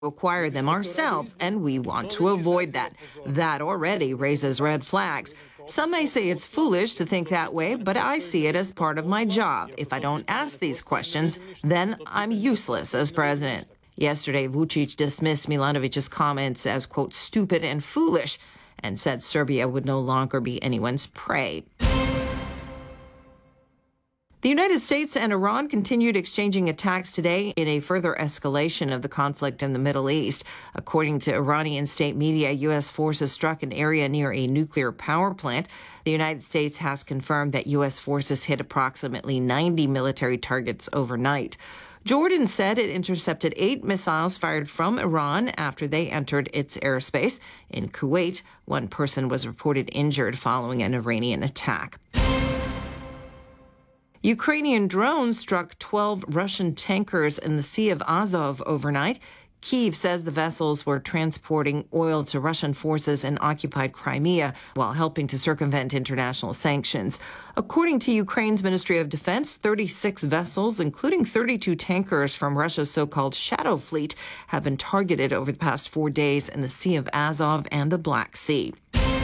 acquire them ourselves, and we want to avoid that. That already raises red flags. Some may say it's foolish to think that way, but I see it as part of my job. If I don't ask these questions, then I'm useless as president. Yesterday, Vučić dismissed Milanovic's comments as, quote, stupid and foolish, and said Serbia would no longer be anyone's prey. The United States and Iran continued exchanging attacks today in a further escalation of the conflict in the Middle East. According to Iranian state media, U.S. forces struck an area near a nuclear power plant. The United States has confirmed that U.S. forces hit approximately 90 military targets overnight. Jordan said it intercepted 8 missiles fired from Iran after they entered its airspace. In Kuwait, one person was reported injured following an Iranian attack. Ukrainian drones struck 12 Russian tankers in the Sea of Azov overnight. Kyiv says the vessels were transporting oil to Russian forces in occupied Crimea while helping to circumvent international sanctions. According to Ukraine's Ministry of Defense, 36 vessels, including 32 tankers from Russia's so-called Shadow Fleet, have been targeted over the past 4 days in the Sea of Azov and the Black Sea.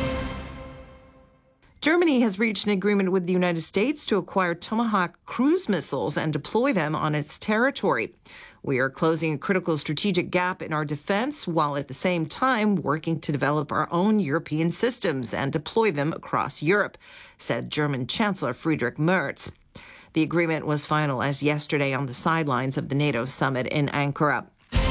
Germany has reached an agreement with the United States to acquire Tomahawk cruise missiles and deploy them on its territory. We are closing a critical strategic gap in our defense while at the same time working to develop our own European systems and deploy them across Europe, said German Chancellor Friedrich Merz. The agreement was finalized yesterday on the sidelines of the NATO summit in Ankara.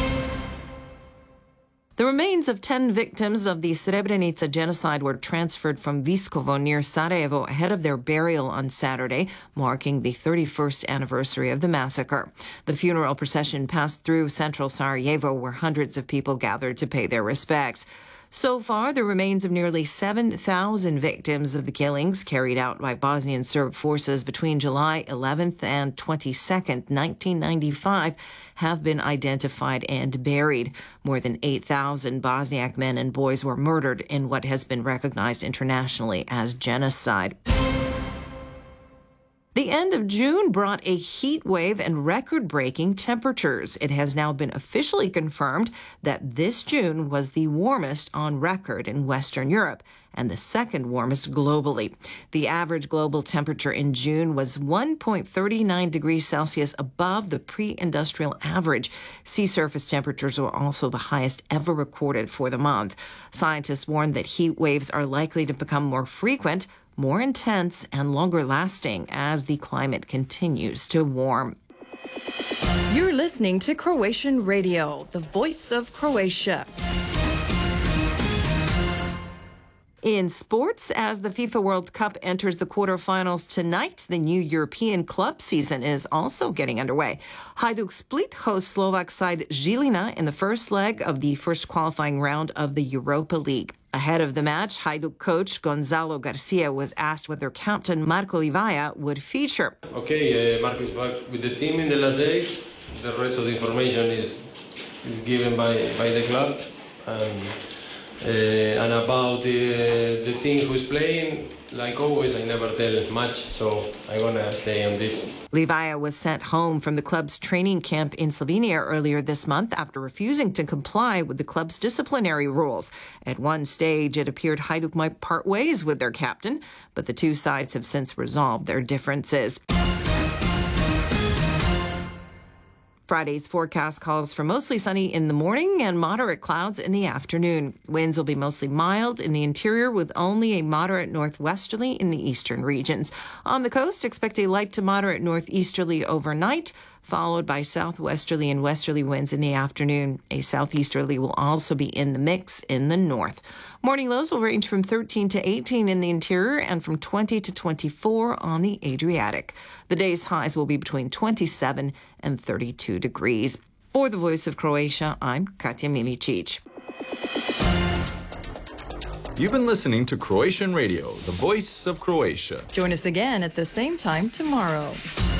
The remains of 10 victims of the Srebrenica genocide were transferred from Viskovo near Sarajevo ahead of their burial on Saturday, marking the 31st anniversary of the massacre. The funeral procession passed through central Sarajevo, where hundreds of people gathered to pay their respects. So far, the remains of nearly 7,000 victims of the killings carried out by Bosnian Serb forces between July 11th and 22nd, 1995, have been identified and buried. More than 8,000 Bosniak men and boys were murdered in what has been recognized internationally as genocide. The end of June brought a heat wave and record-breaking temperatures. It has now been officially confirmed that this June was the warmest on record in Western Europe and the second warmest globally. The average global temperature in June was 1.39 degrees Celsius above the pre-industrial average. Sea surface temperatures were also the highest ever recorded for the month. Scientists warn that heat waves are likely to become more frequent, more intense, and longer lasting as the climate continues to warm. You're listening to Croatian Radio, the voice of Croatia. In sports, as the FIFA World Cup enters the quarterfinals tonight, the new European club season is also getting underway. Hajduk Split hosts Slovak side Žilina in the first leg of the first qualifying round of the Europa League. Ahead of the match, Hajduk coach Gonzalo Garcia was asked whether captain Marko Livaja would feature. Okay, Marko is back with the team in the last days. The rest of the information is given by the club. And about the team who's playing, like always, I never tell much, so I'm going to stay on this. Livaja was sent home from the club's training camp in Slovenia earlier this month after refusing to comply with the club's disciplinary rules. At one stage, it appeared Hajduk might part ways with their captain, but the two sides have since resolved their differences. Friday's forecast calls for mostly sunny in the morning and moderate clouds in the afternoon. Winds will be mostly mild in the interior with only a moderate northwesterly in the eastern regions. On the coast, expect a light to moderate northeasterly overnight, followed by southwesterly and westerly winds in the afternoon. A southeasterly will also be in the mix in the north. Morning lows will range from 13 to 18 in the interior and from 20 to 24 on the Adriatic. The day's highs will be between 27 and 32 degrees. For the Voice of Croatia, I'm Katja Milicic. You've been listening to Croatian Radio, the voice of Croatia. Join us again at the same time tomorrow.